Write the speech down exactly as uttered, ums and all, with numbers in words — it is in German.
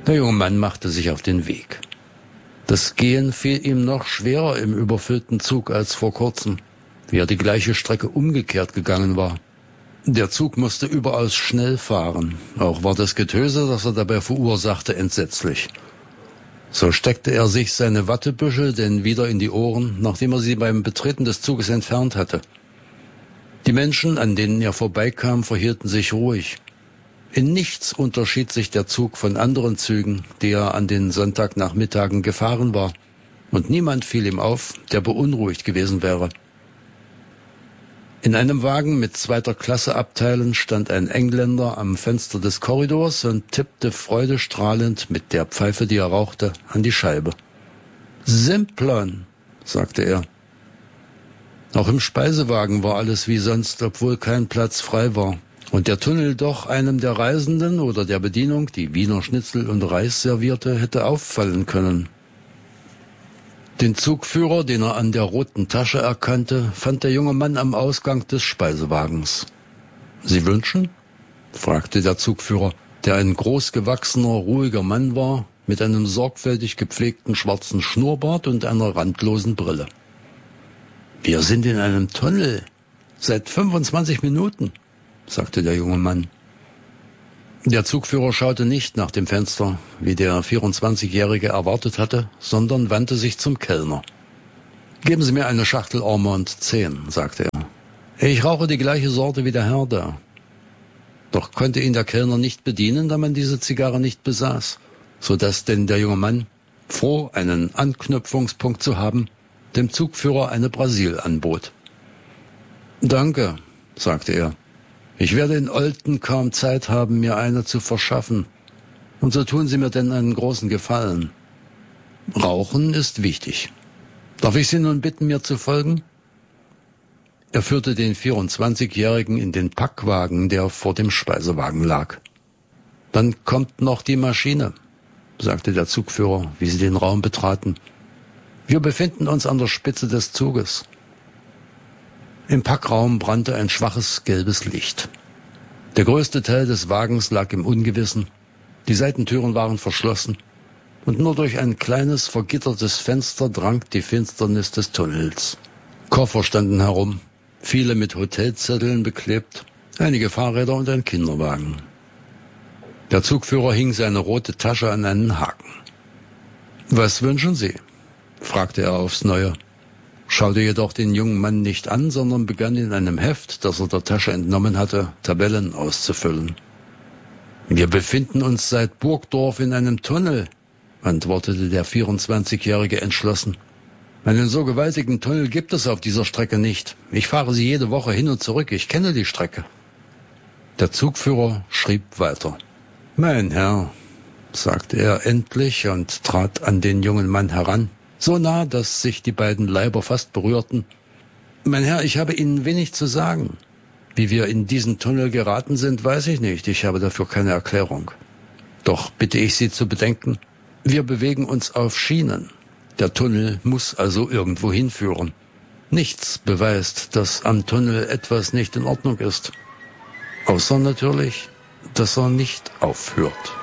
Der junge Mann machte sich auf den Weg. Das Gehen fiel ihm noch schwerer im überfüllten Zug als vor kurzem, wie er die gleiche Strecke umgekehrt gegangen war. Der Zug musste überaus schnell fahren, auch war das Getöse, das er dabei verursachte, entsetzlich. So steckte er sich seine Wattebüschel denn wieder in die Ohren, nachdem er sie beim Betreten des Zuges entfernt hatte. Die Menschen, an denen er vorbeikam, verhielten sich ruhig. In nichts unterschied sich der Zug von anderen Zügen, die er an den Sonntagnachmittagen gefahren war, und niemand fiel ihm auf, der beunruhigt gewesen wäre. In einem Wagen mit zweiter Klasse Abteilen stand ein Engländer am Fenster des Korridors und tippte freudestrahlend mit der Pfeife, die er rauchte, an die Scheibe. »Simplon«, sagte er. Auch im Speisewagen war alles wie sonst, obwohl kein Platz frei war. Und der Tunnel doch einem der Reisenden oder der Bedienung, die Wiener Schnitzel und Reis servierte, hätte auffallen können. Den Zugführer, den er an der roten Tasche erkannte, fand der junge Mann am Ausgang des Speisewagens. »Sie wünschen?« fragte der Zugführer, der ein großgewachsener, ruhiger Mann war, mit einem sorgfältig gepflegten schwarzen Schnurrbart und einer randlosen Brille. »Wir sind in einem Tunnel, seit fünfundzwanzig Minuten«, sagte der junge Mann. Der Zugführer schaute nicht nach dem Fenster, wie der vierundzwanzigjährige erwartet hatte, sondern wandte sich zum Kellner. »Geben Sie mir eine Schachtel Ormond zehn«, sagte er. »Ich rauche die gleiche Sorte wie der Herr da.« Doch konnte ihn der Kellner nicht bedienen, da man diese Zigarre nicht besaß, so dass denn der junge Mann, froh, einen Anknüpfungspunkt zu haben, dem Zugführer eine Brasil anbot. »Danke«, sagte er. »Ich werde in Olten kaum Zeit haben, mir eine zu verschaffen. Und so tun Sie mir denn einen großen Gefallen. Rauchen ist wichtig. Darf ich Sie nun bitten, mir zu folgen?« Er führte den vierundzwanzigjährigen in den Packwagen, der vor dem Speisewagen lag. »Dann kommt noch die Maschine«, sagte der Zugführer, wie sie den Raum betraten. »Wir befinden uns an der Spitze des Zuges.« Im Packraum brannte ein schwaches gelbes Licht. Der größte Teil des Wagens lag im Ungewissen, die Seitentüren waren verschlossen und nur durch ein kleines vergittertes Fenster drang die Finsternis des Tunnels. Koffer standen herum, viele mit Hotelzetteln beklebt, einige Fahrräder und ein Kinderwagen. Der Zugführer hing seine rote Tasche an einen Haken. »Was wünschen Sie?« fragte er aufs Neue, schaute jedoch den jungen Mann nicht an, sondern begann in einem Heft, das er der Tasche entnommen hatte, Tabellen auszufüllen. »Wir befinden uns seit Burgdorf in einem Tunnel«, antwortete der vierundzwanzigjährige entschlossen. »Einen so gewaltigen Tunnel gibt es auf dieser Strecke nicht. Ich fahre sie jede Woche hin und zurück, ich kenne die Strecke.« Der Zugführer schrieb weiter. »Mein Herr«, sagte er endlich und trat an den jungen Mann heran, so nah, dass sich die beiden Leiber fast berührten. »Mein Herr, ich habe Ihnen wenig zu sagen. Wie wir in diesen Tunnel geraten sind, weiß ich nicht. Ich habe dafür keine Erklärung. Doch bitte ich Sie zu bedenken, wir bewegen uns auf Schienen. Der Tunnel muss also irgendwo hinführen. Nichts beweist, dass am Tunnel etwas nicht in Ordnung ist. Außer natürlich, dass er nicht aufhört.«